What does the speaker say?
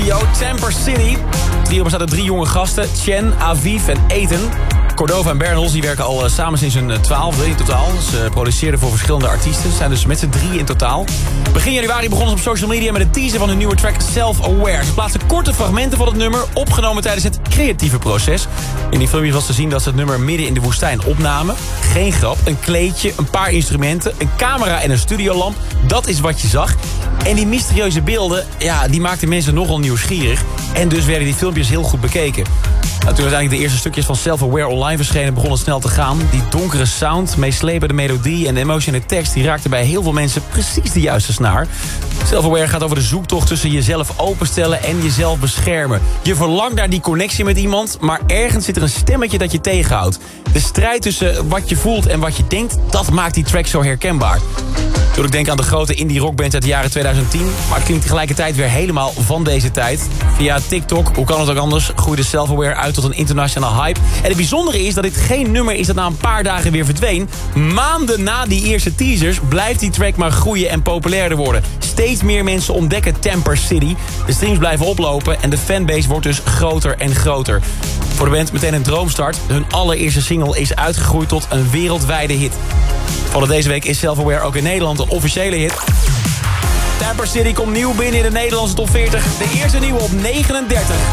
trio Temper City. Het trio bestaat uit 3 jonge gasten, Chen, Aviv en Ethan. Cordova en Bernals die werken al samen sinds hun 12e in totaal. Ze produceerden voor verschillende artiesten. Ze zijn dus met z'n 3 in totaal. Begin januari begonnen ze op social media met een teaser van hun nieuwe track Self-Aware. Ze plaatsen korte fragmenten van het nummer, opgenomen tijdens het creatieve proces. In die filmpjes was te zien dat ze het nummer midden in de woestijn opnamen. Geen grap, een kleedje, een paar instrumenten, een camera en een studiolamp. Dat is wat je zag. En die mysterieuze beelden, ja, die maakten mensen nogal nieuwsgierig. En dus werden die filmpjes heel goed bekeken. Nou, toen uiteindelijk de eerste stukjes van Self-Aware online verschenen, begon het snel te gaan. Die donkere sound, meeslepende melodie en de emotionele tekst, die raakten bij heel veel mensen precies de juiste snaar. Self-Aware gaat over de zoektocht tussen jezelf openstellen en jezelf beschermen. Je verlangt naar die connectie met iemand, maar ergens zit er een stemmetje dat je tegenhoudt. De strijd tussen wat je voelt en wat je denkt, dat maakt die track zo herkenbaar. Ik denk aan de grote indie rockband uit de jaren 2010... maar het klinkt tegelijkertijd weer helemaal van deze tijd. Via TikTok, hoe kan het ook anders, groeide Self-Aware uit tot een internationale hype. En het bijzondere is dat dit geen nummer is dat na een paar dagen weer verdween. Maanden na die eerste teasers blijft die track maar groeien en populairder worden. Steeds meer mensen ontdekken Temper City. De streams blijven oplopen en de fanbase wordt dus groter en groter. Voor de band meteen een droomstart. Hun allereerste single is uitgegroeid tot een wereldwijde hit. Van deze week is Self-Aware ook in Nederland een officiële hit. Temper City komt nieuw binnen in de Nederlandse top 40. De eerste nieuwe op 39.